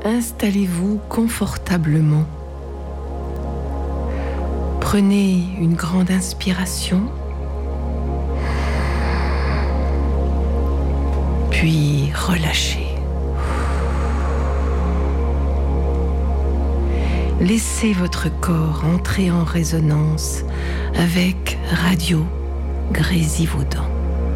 Installez-vous confortablement. Prenez une grande inspiration, puis relâchez. Laissez votre corps entrer en résonance avec Radio Grésivaudan.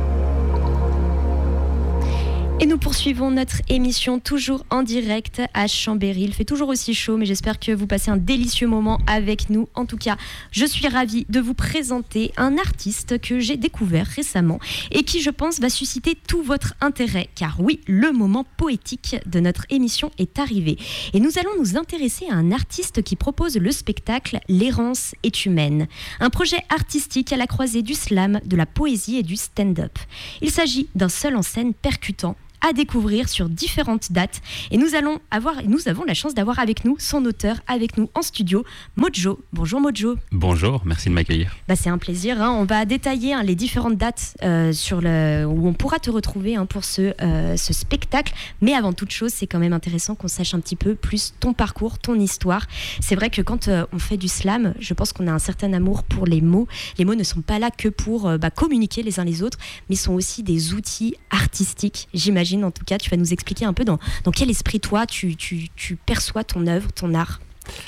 Et nous poursuivons notre émission toujours en direct à Chambéry. Il fait toujours aussi chaud, mais j'espère que vous passez un délicieux moment avec nous. En tout cas, je suis ravie de vous présenter un artiste que j'ai découvert récemment et qui, je pense, va susciter tout votre intérêt. Car oui, le moment poétique de notre émission est arrivé. Et nous allons nous intéresser à un artiste qui propose le spectacle « L'errance est humaine ». Un projet artistique à la croisée du slam, de la poésie et du stand-up. Il s'agit d'un seul en scène percutant, à découvrir sur différentes dates. Et nous avons la chance d'avoir avec nous son auteur, avec nous en studio, Mojo. Bonjour Mojo. Bonjour, merci de m'accueillir. C'est un plaisir. On va détailler les différentes dates où on pourra te retrouver pour ce spectacle. Mais avant toute chose, c'est quand même intéressant qu'on sache un petit peu plus ton parcours, ton histoire. C'est vrai que quand on fait du slam, je pense qu'on a un certain amour pour les mots. Les mots ne sont pas là que pour communiquer les uns les autres, mais sont aussi des outils artistiques, j'imagine. En tout cas, tu vas nous expliquer un peu dans quel esprit toi tu perçois ton œuvre, ton art.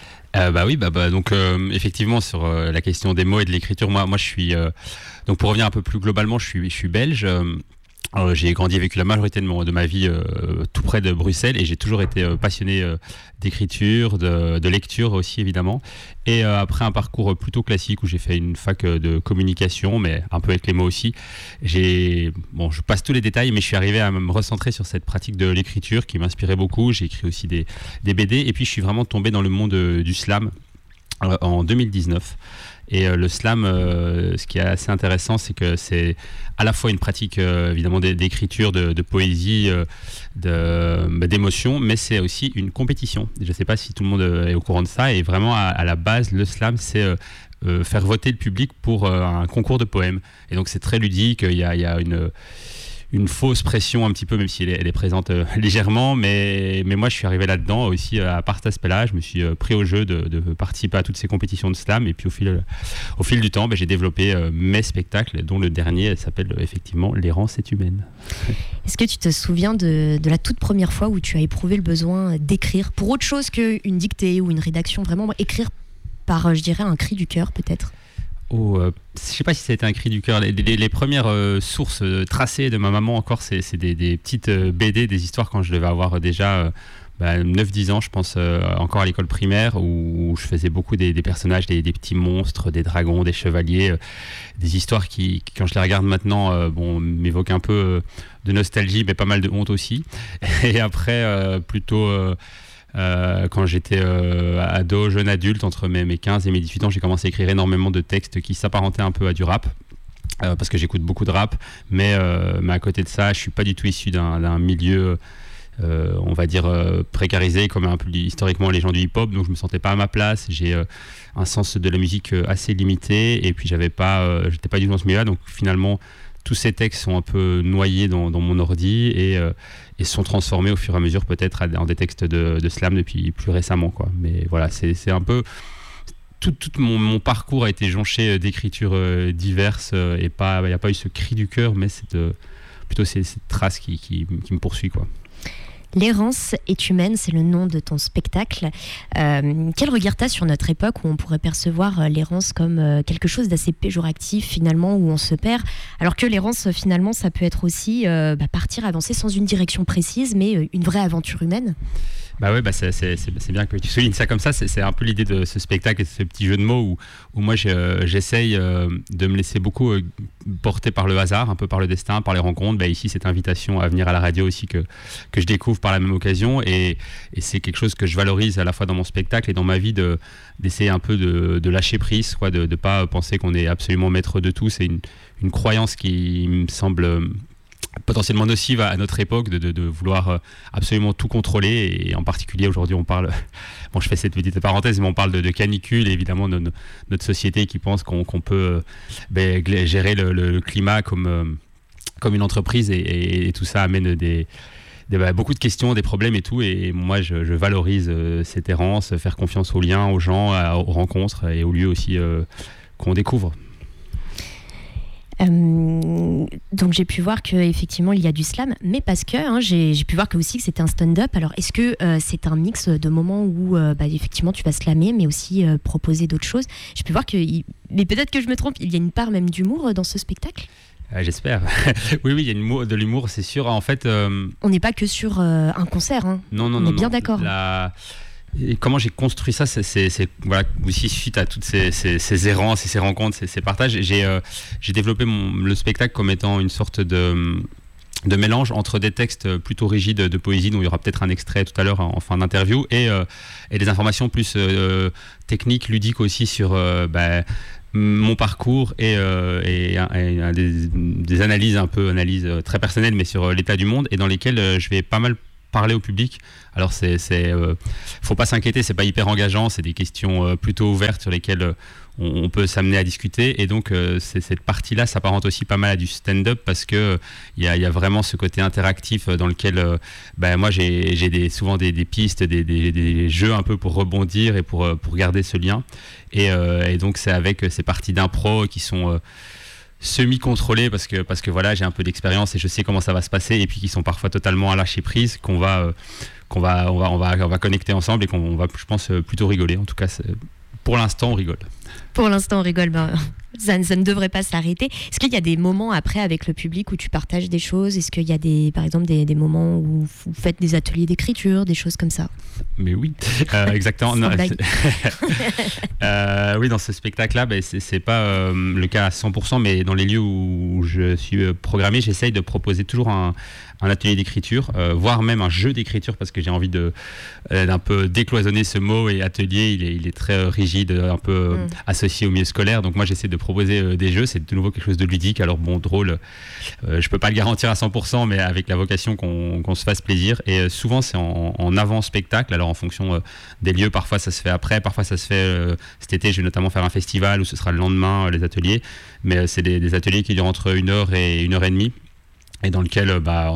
Donc effectivement sur la question des mots et de l'écriture, moi je suis donc pour revenir un peu plus globalement, je suis belge. J'ai grandi et vécu la majorité de ma vie tout près de Bruxelles et j'ai toujours été passionné d'écriture, de lecture aussi évidemment. Et après un parcours plutôt classique où j'ai fait une fac de communication, mais un peu avec les mots aussi, je passe tous les détails, mais je suis arrivé à me recentrer sur cette pratique de l'écriture qui m'inspirait beaucoup. J'ai écrit aussi des BD et puis je suis vraiment tombé dans le monde du slam en 2019. Et le slam, ce qui est assez intéressant, c'est que c'est à la fois une pratique évidemment d'écriture, de poésie, d'émotion, mais c'est aussi une compétition. Je ne sais pas si tout le monde est au courant de ça. Et vraiment, à la base, le slam, c'est faire voter le public pour un concours de poèmes. Et donc, c'est très ludique. Il y a une fausse pression un petit peu, même si elle est présente légèrement, mais moi je suis arrivé là-dedans aussi à part cet aspect-là. Je me suis pris au jeu de participer à toutes ces compétitions de slam et puis au fil du temps j'ai développé mes spectacles, dont le dernier s'appelle effectivement L'errance est humaine. Est-ce que tu te souviens de la toute première fois où tu as éprouvé le besoin d'écrire pour autre chose qu'une dictée ou une rédaction, vraiment écrire par, je dirais, un cri du cœur peut-être? Je ne sais pas si ça a été un cri du cœur. Les premières sources tracées de ma maman encore, c'est des petites BD, des histoires quand je devais avoir déjà 9-10 ans, je pense, encore à l'école primaire, où je faisais beaucoup des personnages, des petits monstres, des dragons, des chevaliers, des histoires qui, quand je les regarde maintenant, m'évoquent un peu de nostalgie, mais pas mal de honte aussi. Et après, plutôt... quand j'étais ado, jeune adulte, entre mes 15 et mes 18 ans, j'ai commencé à écrire énormément de textes qui s'apparentaient un peu à du rap, parce que j'écoute beaucoup de rap, mais à côté de ça, je suis pas du tout issu d'un milieu, on va dire, précarisé, comme un peu historiquement les gens du hip-hop, donc je me sentais pas à ma place. J'ai un sens de la musique assez limité, et puis j'étais pas du tout dans ce milieu-là, donc finalement tous ces textes sont un peu noyés dans mon ordi et sont transformés au fur et à mesure peut-être en des textes de slam depuis plus récemment, quoi. Mais voilà, c'est un peu... Tout mon parcours a été jonché d'écritures diverses et il n'y a pas eu ce cri du cœur, mais plutôt cette trace qui me poursuit, quoi. L'errance est humaine, c'est le nom de ton spectacle. Quel regard t'as sur notre époque où on pourrait percevoir l'errance comme quelque chose d'assez péjoratif finalement, où on se perd, alors que l'errance finalement ça peut être aussi partir, avancer sans une direction précise, mais une vraie aventure humaine. C'est bien que tu soulignes ça comme ça. C'est un peu l'idée de ce spectacle et ce petit jeu de mots où moi j'essaye de me laisser beaucoup porter par le hasard, un peu par le destin, par les rencontres. Ici, cette invitation à venir à la radio aussi que je découvre par la même occasion, et c'est quelque chose que je valorise à la fois dans mon spectacle et dans ma vie, d'essayer un peu de lâcher prise, quoi, de pas penser qu'on est absolument maître de tout. C'est une croyance qui me semble potentiellement nocive à notre époque, de vouloir absolument tout contrôler. Et en particulier aujourd'hui on parle, je fais cette petite parenthèse, mais on parle de canicule, et évidemment notre société qui pense qu'on peut gérer le climat comme une entreprise, et tout ça amène des beaucoup de questions, des problèmes et tout. Et moi, je valorise cette errance, faire confiance aux liens, aux gens, aux rencontres et aux lieux aussi qu'on découvre. Donc j'ai pu voir qu'effectivement il y a du slam, mais parce que j'ai pu voir que aussi que c'était un stand-up. Alors est-ce que c'est un mix de moments où effectivement tu vas slammer, mais aussi proposer d'autres choses? J'ai pu voir mais peut-être que je me trompe, il y a une part même d'humour dans ce spectacle. J'espère. Oui, il y a de l'humour, c'est sûr. En fait, on n'est pas que sur un concert. Non, on est bien d'accord. Et comment j'ai construit ça, c'est voilà, aussi suite à toutes ces errances et ces rencontres, ces partages. J'ai développé le spectacle comme étant une sorte de mélange entre des textes plutôt rigides de poésie, dont il y aura peut-être un extrait tout à l'heure en fin d'interview, et des informations plus techniques, ludiques aussi sur mon parcours et des analyses très personnelles, mais sur l'état du monde, et dans lesquelles je vais pas mal parler au public. Alors faut pas s'inquiéter, c'est pas hyper engageant, c'est des questions plutôt ouvertes sur lesquelles on peut s'amener à discuter, et donc cette partie-là s'apparente aussi pas mal à du stand-up, parce que il y a vraiment ce côté interactif dans lequel moi j'ai souvent des pistes, des jeux un peu pour rebondir et pour garder ce lien, et donc c'est avec ces parties d'impro qui sont semi-contrôlés parce que voilà, j'ai un peu d'expérience et je sais comment ça va se passer, et puis qui sont parfois totalement à lâcher prise, qu'on va connecter ensemble, et qu'on va, je pense, plutôt rigoler. En tout cas, pour l'instant, on rigole. Pour l'instant, on rigole. Ça ne devrait pas s'arrêter. Est-ce qu'il y a des moments après avec le public où tu partages des choses? Est-ce qu'il y a par exemple des moments où vous faites des ateliers d'écriture, des choses comme ça? Mais oui, exactement. Non, oui, dans ce spectacle-là, c'est pas le cas à 100%, mais dans les lieux où je suis programmé, j'essaye de proposer toujours un atelier d'écriture, voire même un jeu d'écriture, parce que j'ai envie d'un peu décloisonner ce mot, et atelier, il est très rigide, un peu associé au milieu scolaire. Donc moi, j'essaie de proposer des jeux, c'est de nouveau quelque chose de ludique. Alors bon, drôle, je peux pas le garantir à 100%, mais avec la vocation qu'on se fasse plaisir. Et souvent, c'est en avant-spectacle, alors en fonction des lieux. Parfois, ça se fait après, parfois ça se fait cet été. Je vais notamment faire un festival où ce sera le lendemain, les ateliers. Mais c'est des ateliers qui durent entre 1 heure et 1 heure et demie, et dans lequel,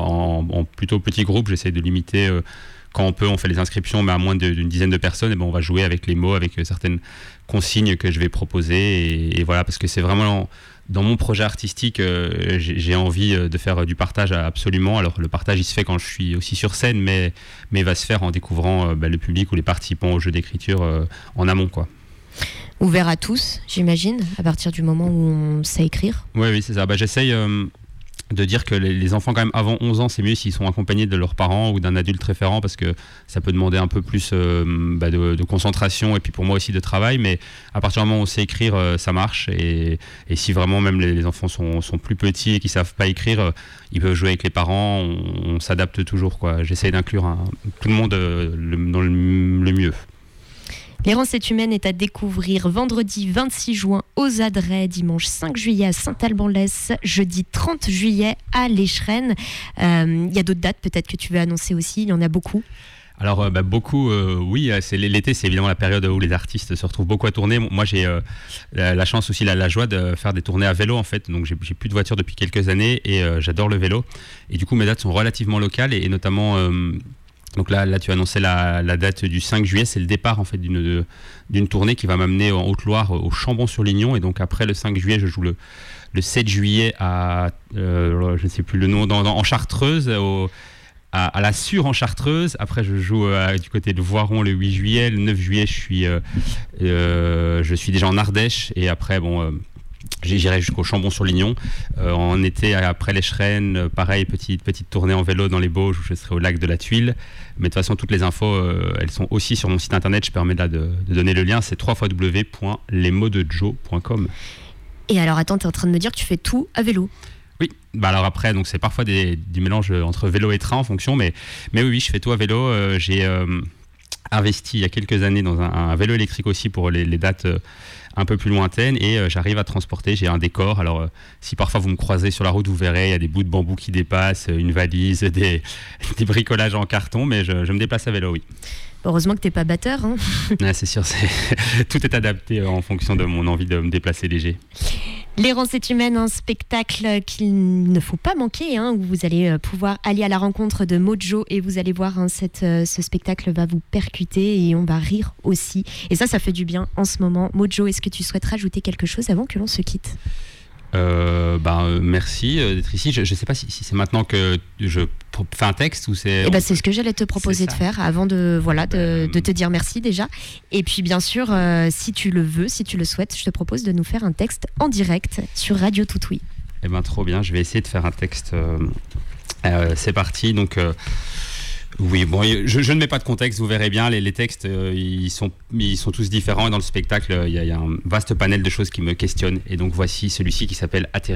en plutôt petit groupe, j'essaie de limiter, quand on peut, on fait les inscriptions, mais à moins d'une dizaine de personnes, et on va jouer avec les mots, avec certaines consignes que je vais proposer, et voilà, parce que c'est vraiment dans mon projet artistique, j'ai envie de faire du partage absolument. Alors le partage, il se fait quand je suis aussi sur scène, mais va se faire en découvrant le public ou les participants au jeu d'écriture en amont, quoi. Ouvert à tous, j'imagine, à partir du moment où on sait écrire. Oui, c'est ça. J'essaye de dire que les enfants, quand même, avant 11 ans, c'est mieux s'ils sont accompagnés de leurs parents ou d'un adulte référent, parce que ça peut demander un peu plus de concentration, et puis pour moi aussi de travail. Mais à partir du moment où on sait écrire, ça marche. Et si vraiment même les enfants sont plus petits et qu'ils savent pas écrire, ils peuvent jouer avec les parents. On s'adapte toujours, quoi. J'essaie d'inclure tout le monde dans le mieux. L'errance est humaine est à découvrir vendredi 26 juin aux Adrets, dimanche 5 juillet à Saint-Alban-l'Hesse, jeudi 30 juillet à l'Écheren. Il y a d'autres dates peut-être que tu veux annoncer aussi, il y en a beaucoup. Alors beaucoup, oui, l'été, c'est évidemment la période où les artistes se retrouvent beaucoup à tourner. Moi, j'ai la chance aussi, la joie de faire des tournées à vélo, en fait. Donc j'ai plus de voiture depuis quelques années, et j'adore le vélo. Et du coup, mes dates sont relativement locales, et notamment... donc là, tu as annoncé la date du 5 juillet, c'est le départ en fait d'une tournée qui va m'amener en Haute-Loire, au Chambon-sur-Lignon, et donc après le 5 juillet, je joue le 7 juillet à, je ne sais plus le nom, en Chartreuse, à la Sûre en Chartreuse. Après, je joue du côté de Voiron le 8 juillet, le 9 juillet, je suis déjà en Ardèche, et après, j'irai jusqu'au Chambon-sur-Lignon. En été, après l'Écheren, pareil, petite tournée en vélo dans les Bauges, où je serai au lac de la Tuile. Mais de toute façon, toutes les infos, elles sont aussi sur mon site internet. Je permets là de donner le lien, c'est www.lesmotsdejoe.com. Et alors, attends, tu es en train de me dire que tu fais tout à vélo? Oui, alors après, donc c'est parfois du mélange entre vélo et train en fonction, mais oui, je fais tout à vélo. J'ai investi il y a quelques années dans un vélo électrique aussi pour les dates un peu plus lointaine et j'arrive à transporter. J'ai un décor. Alors, si parfois vous me croisez sur la route, vous verrez, il y a des bouts de bambou qui dépassent, une valise, des bricolages en carton, mais je me déplace à vélo, oui. Heureusement que tu n'es pas batteur. Hein. Ouais, c'est sûr, tout est adapté en fonction de mon envie de me déplacer léger. L'errance est humaine, un spectacle qu'il ne faut pas manquer, hein, où vous allez pouvoir aller à la rencontre de Mojo et vous allez voir, hein, ce spectacle va vous percuter et on va rire aussi. Et ça fait du bien en ce moment. Mojo, est-ce que tu souhaites rajouter quelque chose avant que l'on se quitte ? Merci d'être ici. Je ne sais pas si c'est maintenant que je fais un texte ou c'est... c'est ce que j'allais te proposer de faire avant de te dire merci déjà. Et puis bien sûr, si tu le veux, si tu le souhaites, je te propose de nous faire un texte en direct sur Radio Toutoui. Trop bien, je vais essayer de faire un texte. C'est parti, donc... Oui, bon, je ne mets pas de contexte, vous verrez bien, les textes, ils sont tous différents et dans le spectacle, il y a un vaste panel de choses qui me questionnent. Et donc voici celui-ci qui s'appelle « Atterrir ».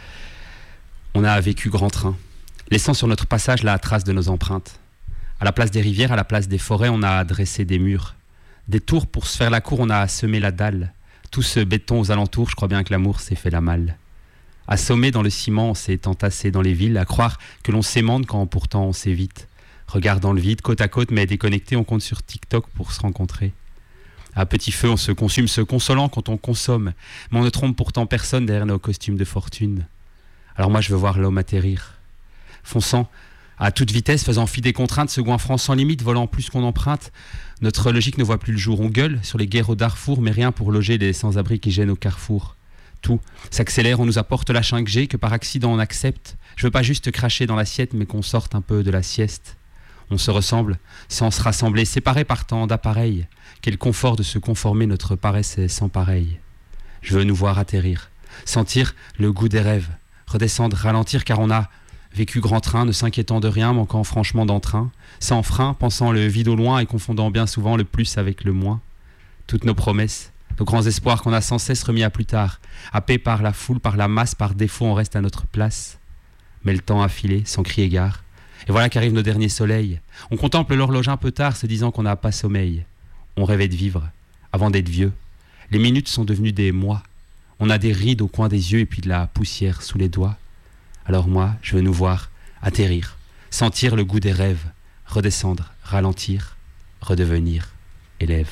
On a vécu grand train, laissant sur notre passage la trace de nos empreintes. À la place des rivières, à la place des forêts, on a dressé des murs. Des tours pour se faire la cour, on a semé la dalle. Tout ce béton aux alentours, je crois bien que l'amour s'est fait la malle. Assommé dans le ciment, on s'est entassé dans les villes, à croire que l'on s'aimante quand pourtant on s'évite. Regarde dans le vide, côte à côte, mais déconnecté, on compte sur TikTok pour se rencontrer. À petit feu, on se consume, se consolant quand on consomme. Mais on ne trompe pourtant personne derrière nos costumes de fortune. Alors moi, je veux voir l'homme atterrir. Fonçant à toute vitesse, faisant fi des contraintes, se goinfrant sans limite, volant plus qu'on emprunte. Notre logique ne voit plus le jour. On gueule sur les guerres au Darfour, mais rien pour loger les sans-abri qui gênent au carrefour. Tout s'accélère, on nous apporte la 5G que par accident on accepte. Je veux pas juste cracher dans l'assiette, mais qu'on sorte un peu de la sieste. On se ressemble sans se rassembler, séparés par tant d'appareils. Quel confort de se conformer, notre paresse est sans pareil. Je veux nous voir atterrir, sentir le goût des rêves, redescendre, ralentir, car on a vécu grand train, ne s'inquiétant de rien, manquant franchement d'entrain, sans frein, pensant le vide au loin et confondant bien souvent le plus avec le moins. Toutes nos promesses, nos grands espoirs qu'on a sans cesse remis à plus tard, happés par la foule, par la masse, par défaut, on reste à notre place. Mais le temps a filé, sans crier gare. Et voilà qu'arrivent nos derniers soleils. On contemple l'horloge un peu tard, se disant qu'on n'a pas sommeil. On rêvait de vivre, avant d'être vieux. Les minutes sont devenues des mois. On a des rides au coin des yeux et puis de la poussière sous les doigts. Alors moi, je veux nous voir atterrir, sentir le goût des rêves, redescendre, ralentir, redevenir élève.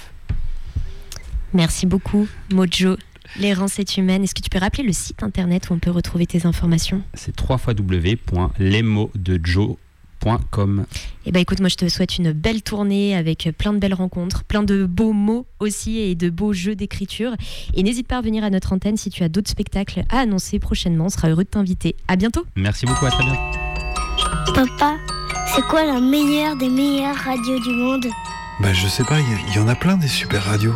Merci beaucoup, Mojo. L'errance est humaine. Est-ce que tu peux rappeler le site internet où on peut retrouver tes informations ? C'est www.lesmotsdejoe.com. Eh ben écoute, moi je te souhaite une belle tournée avec plein de belles rencontres, plein de beaux mots aussi et de beaux jeux d'écriture. Et n'hésite pas à venir à notre antenne si tu as d'autres spectacles à annoncer prochainement. On sera heureux de t'inviter. À bientôt. Merci beaucoup, à très bientôt. Papa, c'est quoi la meilleure des meilleures radios du monde ? Je sais pas, il y en a plein des super radios.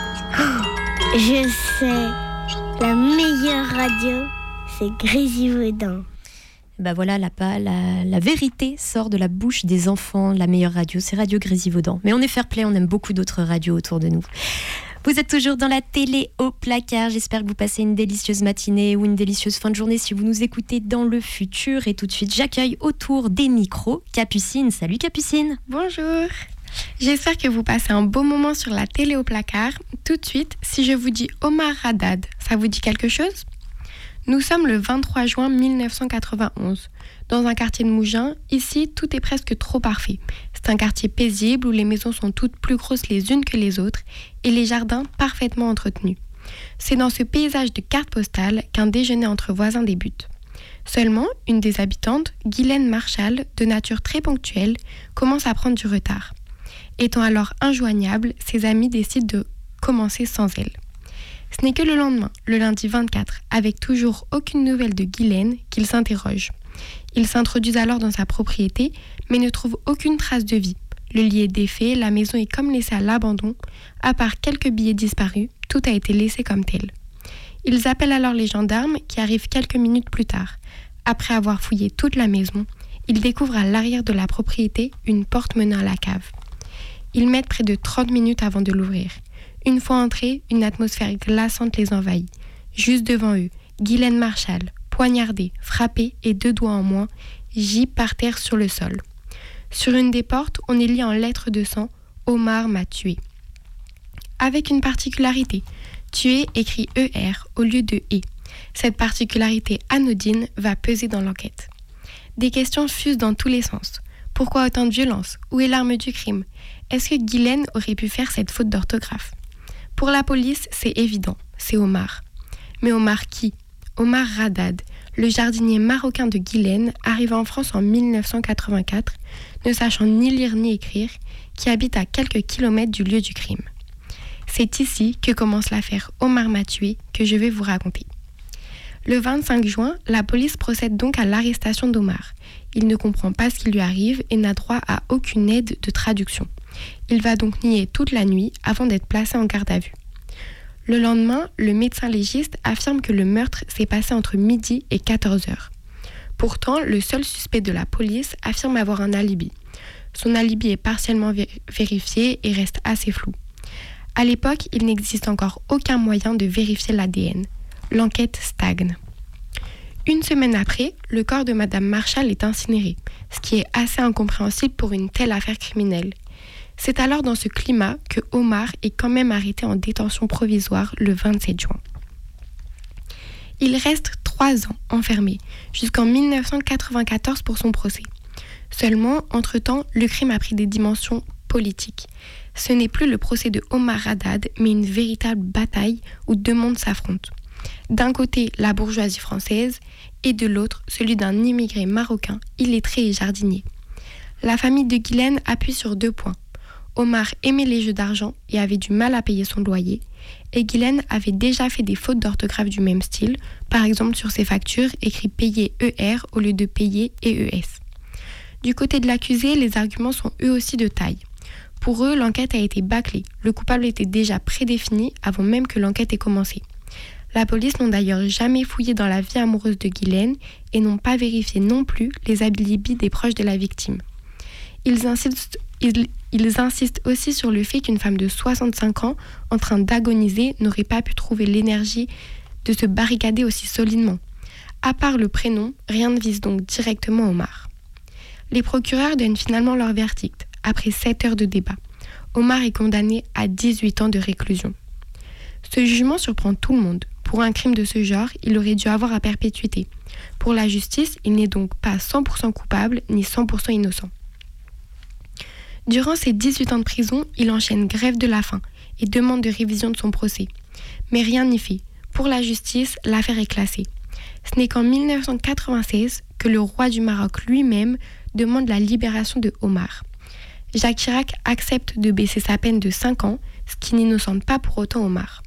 Je sais, la meilleure radio, c'est Grésivaudan. Voilà, la vérité sort de la bouche des enfants. La meilleure radio, c'est Radio Grésivaudan. Mais on est fair play, on aime beaucoup d'autres radios autour de nous. Vous êtes toujours dans la télé au placard. J'espère que vous passez une délicieuse matinée ou une délicieuse fin de journée si vous nous écoutez dans le futur. Et tout de suite, j'accueille autour des micros Capucine. Salut Capucine. Bonjour. J'espère que vous passez un beau moment sur la télé au placard. Tout de suite, si je vous dis Omar Haddad, ça vous dit quelque chose ? Nous sommes le 23 juin 1991. Dans un quartier de Mougins, ici, tout est presque trop parfait. C'est un quartier paisible où les maisons sont toutes plus grosses les unes que les autres et les jardins parfaitement entretenus. C'est dans ce paysage de cartes postales qu'un déjeuner entre voisins débute. Seulement, une des habitantes, Guylaine Marchal, de nature très ponctuelle, commence à prendre du retard. Étant alors injoignable, ses amis décident de commencer sans elle. Ce n'est que le lendemain, le lundi 24, avec toujours aucune nouvelle de Guylaine, qu'ils s'interrogent. Ils s'introduisent alors dans sa propriété, mais ne trouvent aucune trace de vie. Le lit est défait, la maison est comme laissée à l'abandon. À part quelques billets disparus, tout a été laissé comme tel. Ils appellent alors les gendarmes qui arrivent quelques minutes plus tard. Après avoir fouillé toute la maison, ils découvrent à l'arrière de la propriété une porte menant à la cave. Ils mettent près de 30 minutes avant de l'ouvrir. Une fois entrés, une atmosphère glaçante les envahit. Juste devant eux, Guylaine Marchal, poignardée, frappée et 2 doigts en moins, gît par terre sur le sol. Sur une des portes, on est lié en lettres de sang « Omar m'a tué ». Avec une particularité, Tuer écrit ER au lieu de E. Cette particularité anodine va peser dans l'enquête. Des questions fusent dans tous les sens. Pourquoi autant de violence? Où est l'arme du crime? Est-ce que Guylaine aurait pu faire cette faute d'orthographe? Pour la police, c'est évident, c'est Omar. Mais Omar qui? Omar Haddad, le jardinier marocain de Guylaine, arrivé en France en 1984, ne sachant ni lire ni écrire, qui habite à quelques kilomètres du lieu du crime. C'est ici que commence l'affaire Omar m'a tué que je vais vous raconter. Le 25 juin, la police procède donc à l'arrestation d'Omar. Il ne comprend pas ce qui lui arrive et n'a droit à aucune aide de traduction. Il va donc nier toute la nuit avant d'être placé en garde à vue. Le lendemain, le médecin légiste affirme que le meurtre s'est passé entre midi et 14h. Pourtant, le seul suspect de la police affirme avoir un alibi. Son alibi est partiellement vérifié et reste assez flou. À l'époque, il n'existe encore aucun moyen de vérifier l'ADN. L'enquête stagne. Une semaine après, le corps de Madame Marshall est incinéré, ce qui est assez incompréhensible pour une telle affaire criminelle. C'est alors dans ce climat que Omar est quand même arrêté en détention provisoire le 27 juin. Il reste 3 ans enfermé, jusqu'en 1994 pour son procès. Seulement, entre-temps, le crime a pris des dimensions politiques. Ce n'est plus le procès de Omar Haddad, mais une véritable bataille où deux mondes s'affrontent. D'un côté, la bourgeoisie française, et de l'autre, celui d'un immigré marocain, illettré et jardinier. La famille de Guylaine appuie sur 2 points. Omar aimait les jeux d'argent et avait du mal à payer son loyer, et Guylaine avait déjà fait des fautes d'orthographe du même style, par exemple sur ses factures, écrit payer ER au lieu de payer EES. Du côté de l'accusé, les arguments sont eux aussi de taille. Pour eux, l'enquête a été bâclée. Le coupable était déjà prédéfini avant même que l'enquête ait commencé. La police n'ont d'ailleurs jamais fouillé dans la vie amoureuse de Guylaine et n'ont pas vérifié non plus les alibis des proches de la victime. Ils insistent aussi sur le fait qu'une femme de 65 ans, en train d'agoniser, n'aurait pas pu trouver l'énergie de se barricader aussi solidement. À part le prénom, rien ne vise donc directement Omar. Les procureurs donnent finalement leur verdict, après 7 heures de débat. Omar est condamné à 18 ans de réclusion. Ce jugement surprend tout le monde. Pour un crime de ce genre, il aurait dû avoir à perpétuité. Pour la justice, il n'est donc pas 100% coupable ni 100% innocent. Durant ses 18 ans de prison, il enchaîne grève de la faim et demande de révision de son procès. Mais rien n'y fait. Pour la justice, l'affaire est classée. Ce n'est qu'en 1996 que le roi du Maroc lui-même demande la libération de Omar. Jacques Chirac accepte de baisser sa peine de 5 ans, ce qui n'innocente pas pour autant Omar.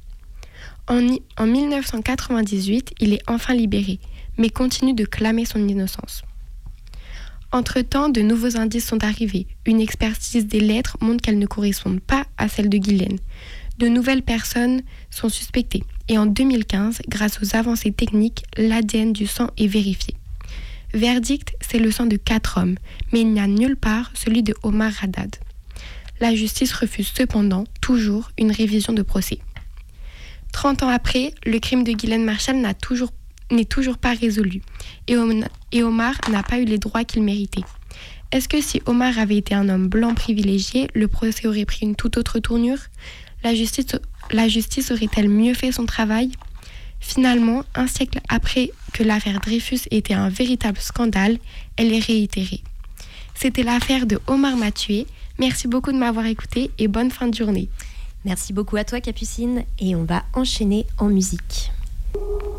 En 1998, il est enfin libéré, mais continue de clamer son innocence. Entre-temps, de nouveaux indices sont arrivés. Une expertise des lettres montre qu'elles ne correspondent pas à celles de Guylaine. De nouvelles personnes sont suspectées. Et en 2015, grâce aux avancées techniques, l'ADN du sang est vérifié. Verdict, c'est le sang de 4 hommes, mais il n'y a nulle part celui de Omar Haddad. La justice refuse cependant, toujours, une révision de procès. 30 ans après, le crime de Guylaine Marshall n'est toujours pas résolu et Omar n'a pas eu les droits qu'il méritait. Est-ce que si Omar avait été un homme blanc privilégié, le procès aurait pris une toute autre tournure? La justice aurait-elle mieux fait son travail? Finalement, un siècle après que l'affaire Dreyfus était un véritable scandale, elle est réitérée. C'était l'affaire de Omar m'a tué. Merci beaucoup de m'avoir écouté et bonne fin de journée. Merci beaucoup à toi Capucine et on va enchaîner en musique.